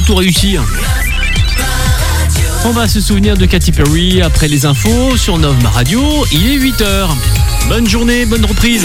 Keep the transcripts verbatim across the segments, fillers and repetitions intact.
retour réussi. On va se souvenir de Katy Perry après les infos sur Nov Ma Radio. Il est huit heures. Bonne journée, bonne reprise.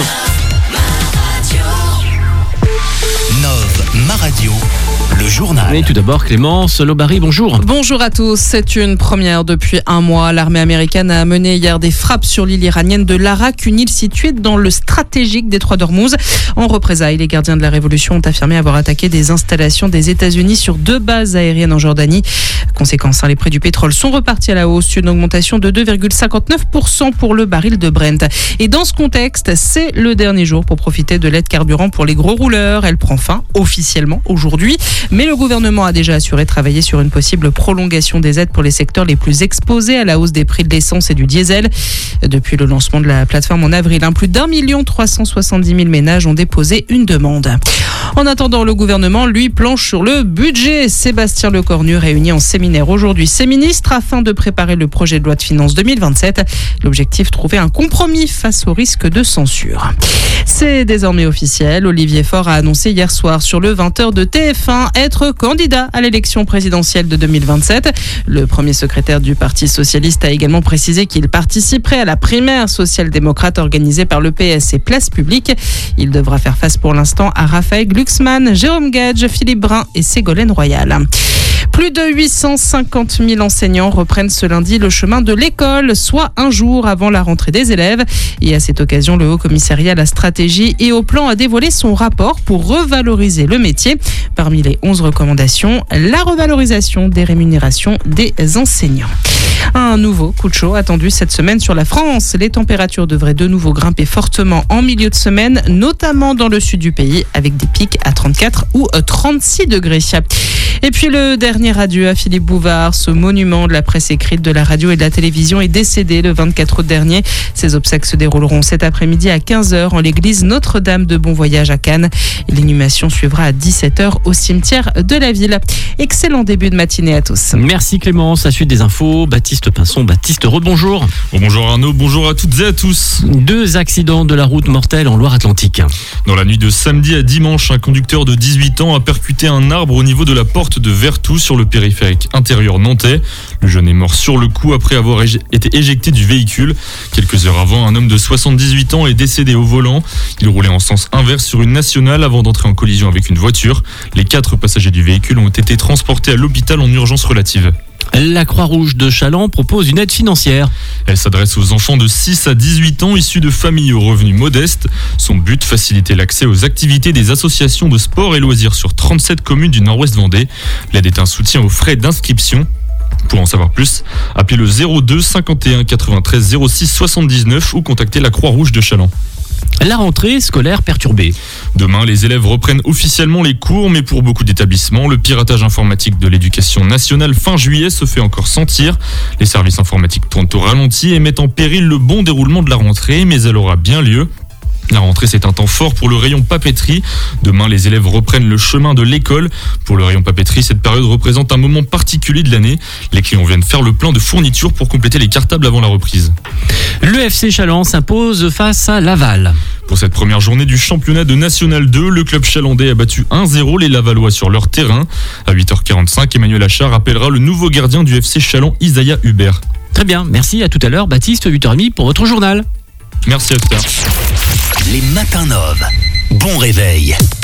Nov Ma Radio, le journal. Mais tout d'abord, Clémence Lobary, bonjour. Bonjour à tous. C'est une première depuis un mois. L'armée américaine a mené hier des frappes sur l'île iranienne de l'Arak, une île située dans le stratégique détroit d'Ormuz. En représailles, les gardiens de la Révolution ont affirmé avoir attaqué des installations des États-Unis sur deux bases aériennes en Jordanie. Conséquence, les prix du pétrole sont repartis à la hausse, une augmentation de deux virgule cinquante-neuf pour cent pour le baril de Brent. Et dans ce contexte, c'est le dernier jour pour profiter de l'aide carburant pour les gros rouleurs. Elle prend fin officiellement aujourd'hui, mais le gouvernement a déjà assuré travailler sur une possible prolongation des aides pour les secteurs les plus exposés à la hausse des prix de l'essence et du diesel. Depuis le lancement de la plateforme en avril, un plus d'un million trois cent soixante-dix mille ménages ont déposé une demande. En attendant, le gouvernement, lui, planche sur le budget. Sébastien Lecornu réunit en séminaire aujourd'hui ses ministres afin de préparer le projet de loi de finances deux mille vingt-sept. L'objectif, trouver un compromis face au risque de censure. C'est désormais officiel. Olivier Faure a annoncé hier soir sur le vingt heures de T F un être candidat à l'élection présidentielle de deux mille vingt-sept. Le premier secrétaire du Parti socialiste a également précisé qu'il participerait à la primaire social-démocrate organisée par le P S et Place Publique. Il devra faire face pour l'instant à Raphaël Glucksmann, Jérôme Gage, Philippe Brun et Ségolène Royal. Plus de huit cent cinquante mille enseignants reprennent ce lundi le chemin de l'école, soit un jour avant la rentrée des élèves. Et à cette occasion, le Haut Commissariat à la stratégie et au plan a dévoilé son rapport pour revaloriser le métier. Parmi les onze recommandations, la revalorisation des rémunérations des enseignants. Un nouveau coup de chaud attendu cette semaine sur la France. Les températures devraient de nouveau grimper fortement en milieu de semaine, notamment dans le sud du pays, avec des pics à trente-quatre ou trente-six degrés. Et puis le dernier adieu à Philippe Bouvard, ce monument de la presse écrite, de la radio et de la télévision, est décédé le vingt-quatre août dernier. Ses obsèques se dérouleront cet après-midi à quinze heures en l'église Notre-Dame de Bon Voyage à Cannes. L'inhumation suivra à dix-sept heures au cimetière de la ville. Excellent début de matinée à tous. Merci Clémence. La suite des infos, Baptiste Pinson. Baptiste, rebonjour. Bon, bonjour Arnaud, bonjour à toutes et à tous. Deux accidents de la route mortelle en Loire-Atlantique. Dans la nuit de samedi à dimanche, un conducteur de dix-huit ans a percuté un arbre au niveau de la porte de Vertou sur le périphérique intérieur nantais. Le jeune est mort sur le coup après avoir éje- été éjecté du véhicule. Quelques heures avant, un homme de soixante-dix-huit ans est décédé au volant. Il roulait en sens inverse sur une nationale avant d'entrer en collision avec une voiture. Les quatre passagers du véhicule ont été transportés à l'hôpital en urgence relative. La Croix-Rouge de Challans propose une aide financière. Elle s'adresse aux enfants de six à dix-huit ans issus de familles aux revenus modestes. Son but, faciliter l'accès aux activités des associations de sport et loisirs sur trente-sept communes du Nord-Ouest Vendée. L'aide est un soutien aux frais d'inscription. Pour en savoir plus, appelez le zéro deux cinquante et un quatre-vingt-treize zéro six soixante-dix-neuf ou contactez la Croix-Rouge de Challans. La rentrée scolaire perturbée. Demain, les élèves reprennent officiellement les cours, mais pour beaucoup d'établissements, le piratage informatique de l'éducation nationale fin juillet se fait encore sentir. Les services informatiques tournent au ralenti et mettent en péril le bon déroulement de la rentrée, mais elle aura bien lieu. La rentrée, c'est un temps fort pour le rayon papeterie. Demain, les élèves reprennent le chemin de l'école. Pour le rayon papeterie, cette période représente un moment particulier de l'année. Les clients viennent faire le plein de fournitures pour compléter les cartables avant la reprise. Le F C Challans s'impose face à Laval. Pour cette première journée du championnat de National deux, le club chalandais a battu un zéro les Lavallois sur leur terrain. À huit heures quarante-cinq, Emmanuel Achard appellera le nouveau gardien du F C Challans, Isaiah Hubert. Très bien, merci, à tout à l'heure, Baptiste, huit heures trente pour votre journal. Merci à tout à l'heure. Les matins Nov. Bon réveil.